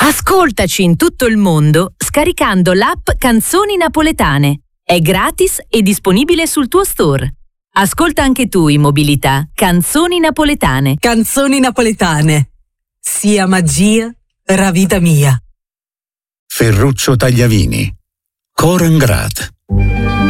Ascoltaci in tutto il mondo scaricando l'app Canzoni Napoletane. È gratis e disponibile sul tuo store. Ascolta anche tu in mobilità Canzoni Napoletane. Canzoni Napoletane. Sia magia, ra vita mia. Ferruccio Tagliavini. Corengrat.